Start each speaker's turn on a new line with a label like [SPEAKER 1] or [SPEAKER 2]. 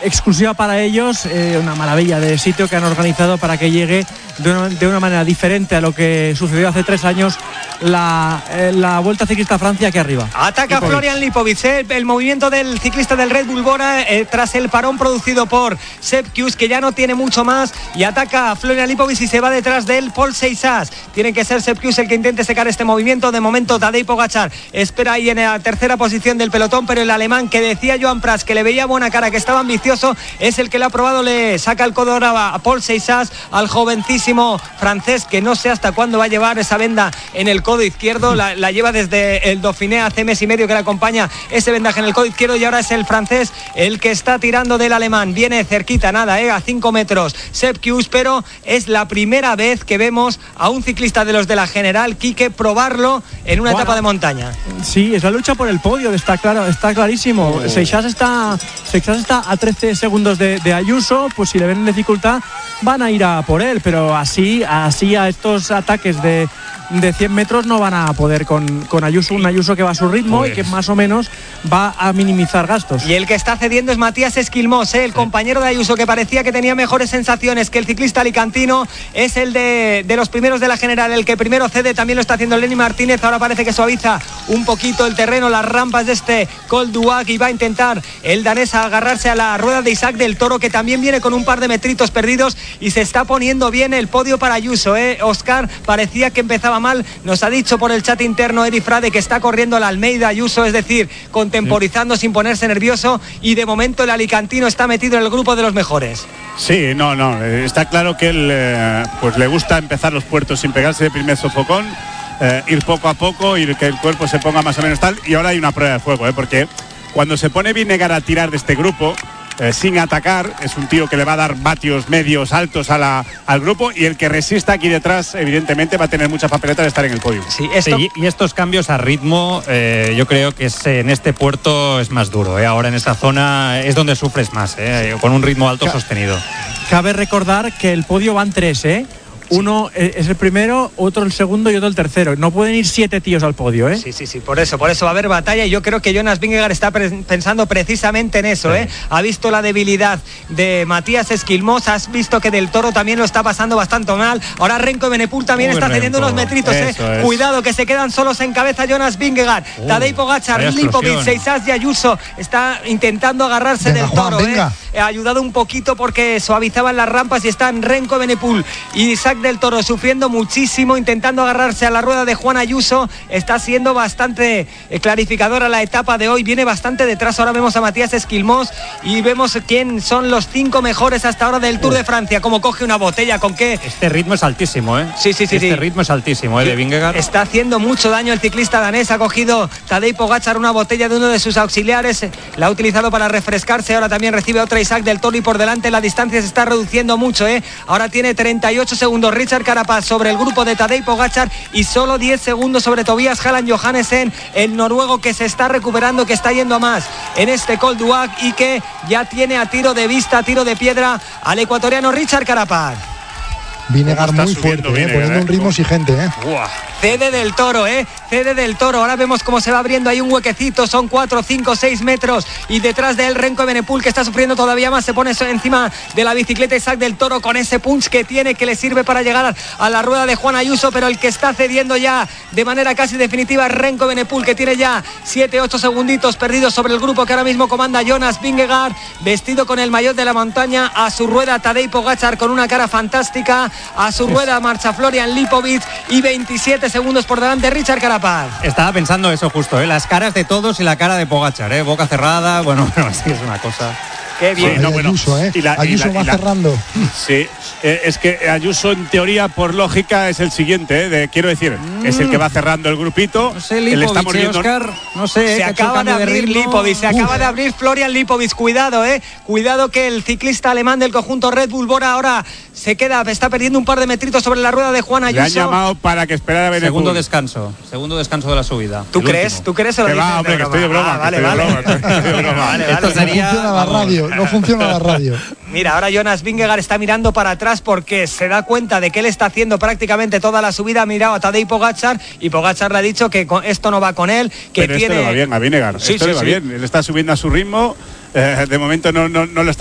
[SPEAKER 1] exclusiva para ellos, una maravilla de sitio que han organizado para que llegue de una manera diferente a lo que sucedió hace 3 años la Vuelta Ciclista a Francia aquí arriba.
[SPEAKER 2] Ataca
[SPEAKER 1] Lipovic.
[SPEAKER 2] Florian Lipovic, el movimiento del ciclista del Red Bull Bora tras el parón producido por Sepp Kuss, que ya no tiene mucho más, y ataca a Florian Lipovic y se va detrás de él Paul Seixas. Tiene que ser Sepp Kuss el que intente secar este movimiento. De momento Tadej Pogačar espera ahí en la tercera posición del pelotón, pero el alemán, que decía Joan Prats que le veía buena cara, que estaba ambicioso, es el que le ha probado, le saca el codo ahora a Paul Seixas, al jovencísimo francés, que no sé hasta cuándo va a llevar esa venda en el codo izquierdo. La lleva desde el Dauphiné, hace mes y medio que le acompaña ese vendaje en el codo izquierdo, y ahora es el francés el que está tirando del alemán. Viene cerquita, nada, a 5 metros Sepp Kuss, pero es la primera vez que vemos a un ciclista de los de la General, Quique, probarlo en una etapa de montaña.
[SPEAKER 1] Sí, es la lucha por el podio, está clarísimo. Seixas está a 13 segundos de Ayuso, pues si le ven en dificultad van a ir a por él, pero así a estos ataques de 100 metros no van a poder con Ayuso, un Ayuso que va a su ritmo y que más o menos va a minimizar gastos.
[SPEAKER 2] Y el que está cediendo es Matías Esquilmós, el compañero de Ayuso, que parecía que tenía mejores sensaciones que el ciclista alicantino. Es el de los primeros de la General, el que primero cede. También lo está haciendo Lenny Martínez. Ahora parece que suaviza un poquito el terreno, las rampas de este Col du Lac, y va a intentar el danés agarrarse a la rueda de Isaac del Toro, que también viene con un par de metritos perdidos, y se está poniendo bien el podio para Ayuso. Oscar, parecía que empezaba mal. Nos ha dicho por el chat interno Edi Frade que está corriendo la Almeida Ayuso, es decir, contemporizando sin ponerse nervioso, y de momento el alicantino está metido en el grupo de los mejores.
[SPEAKER 3] Sí, está claro que él pues le gusta empezar los puertos sin pegarse de primer sofocón, ir poco a poco, y que el cuerpo se ponga más o menos tal. Y ahora hay una prueba de fuego, porque cuando se pone Vingegaard a tirar de este grupo sin atacar, es un tío que le va a dar vatios medios altos al grupo, y el que resista aquí detrás evidentemente va a tener mucha papeleta de estar en el podio.
[SPEAKER 4] Sí, y estos cambios a ritmo yo creo que en este puerto es más duro, ahora en esa zona es donde sufres más, con un ritmo alto sostenido.
[SPEAKER 1] Cabe recordar que el podio van 3, uno es el primero, otro el segundo y otro el tercero. No pueden ir 7 tíos al podio,
[SPEAKER 2] Sí, por eso va a haber batalla, y yo creo que Jonas Vingegaard está pensando precisamente en eso, Ha visto la debilidad de Matías Esquilmós, has visto que Del Toro también lo está pasando bastante mal. Ahora Renko Evenepoel también está cediendo unos metritos, Cuidado, que se quedan solos en cabeza Jonas Vingegaard. Tadej Pogačar, Lipovic, Seixas y Ayuso está intentando agarrarse del Toro, Ha ayudado un poquito porque suavizaban las rampas, y están Renko Evenepoel y Isaac del Toro sufriendo muchísimo, intentando agarrarse a la rueda de Juan Ayuso. Está siendo bastante clarificadora la etapa de hoy, viene bastante detrás. Ahora vemos a Matías Esquilmós y vemos quién son los 5 mejores hasta ahora del Tour de Francia. Como coge una botella, con qué.
[SPEAKER 4] Este ritmo es altísimo,
[SPEAKER 2] Sí.
[SPEAKER 4] Este ritmo es altísimo, de Vingegaard.
[SPEAKER 2] Está haciendo mucho daño el ciclista danés. Ha cogido Tadej Pogačar una botella de uno de sus auxiliares, la ha utilizado para refrescarse. Ahora también recibe otra Isaac del Toro, y por delante la distancia se está reduciendo mucho, Ahora tiene 38 segundos Richard Carapaz sobre el grupo de Tadej Pogačar, y solo 10 segundos sobre Tobias Halland Johannessen, el noruego, que se está recuperando, que está yendo a más en este Col du Lac, y que ya tiene a tiro de vista, tiro de piedra al ecuatoriano Richard Carapaz.
[SPEAKER 5] Vingegaard muy fuerte, poniendo un ritmo exigente,
[SPEAKER 2] Cede del Toro, cede del Toro. Ahora vemos cómo se va abriendo ahí un huequecito. Son 4, 5, 6 metros, y detrás de él Renko Evenepoel, que está sufriendo todavía más. Se pone encima de la bicicleta Isaac del Toro, con ese punch que tiene, que le sirve para llegar a la rueda de Juan Ayuso, pero el que está cediendo ya de manera casi definitiva es Renko Evenepoel, que tiene ya 7, 8 segunditos perdidos sobre el grupo que ahora mismo comanda Jonas Vingegaard, vestido con el maillot de la montaña. A su rueda Tadej Pogačar con una cara fantástica, a su rueda marcha Florian Lipovic, y 27 segundos por delante Richard Carapaz.
[SPEAKER 4] Estaba pensando eso justo, las caras de todos y la cara de Pogačar, boca cerrada, bueno, sí, es una cosa.
[SPEAKER 2] Qué bien.
[SPEAKER 5] Sí, Ayuso, Ayuso va cerrando.
[SPEAKER 3] Sí, es que Ayuso en teoría, por lógica, es el siguiente, quiero decir, es el que va cerrando el grupito.
[SPEAKER 4] No sé, Lipovic, Oscar, no sé.
[SPEAKER 2] Se acaba de abrir Lipovic, se acaba de abrir Florian Lipovic. Cuidado, cuidado, que el ciclista alemán del conjunto Red Bull Bora ahora está perdiendo un par de metritos sobre la rueda de Juan Ayuso.
[SPEAKER 3] Le han llamado para que esperara a Evenepoel.
[SPEAKER 4] Segundo descanso de la subida.
[SPEAKER 2] ¿Tú crees? ¿Tú crees?
[SPEAKER 3] Que va, hombre, que estoy de broma.
[SPEAKER 2] Vale.
[SPEAKER 4] Esto sería...
[SPEAKER 5] No funciona la radio.
[SPEAKER 2] Mira, ahora Jonas Vingegaard está mirando para atrás porque se da cuenta de que él está haciendo prácticamente toda la subida. Ha mirado a Tadej Pogačar, y Pogačar le ha dicho que esto no va con él, que
[SPEAKER 3] pero
[SPEAKER 2] tiene...
[SPEAKER 3] esto le va bien a Vingegaard, esto le va bien. Él está subiendo a su ritmo, de momento no lo está